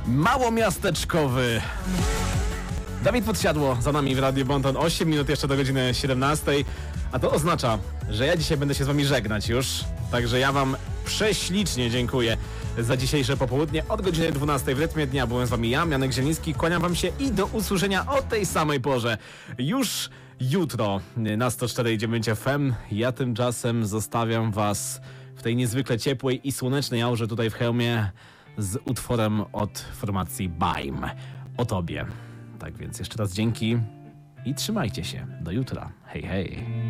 małomiasteczkowy. Dawid Podsiadło za nami w Radiu Bonton. 8 minut jeszcze do godziny 17. A to oznacza, że ja dzisiaj będę się z wami żegnać już. Także ja wam prześlicznie dziękuję za dzisiejsze popołudnie. Od godziny 12 w rytmie dnia byłem z wami ja, Janek Zieliński. Kłaniam wam się i do usłyszenia o tej samej porze. Już jutro na 104,9 FM. Ja tymczasem zostawiam was w tej niezwykle ciepłej i słonecznej aurze tutaj w Chełmie z utworem od formacji Baim. O tobie. Tak więc jeszcze raz dzięki i trzymajcie się. Do jutra. Hej, hej.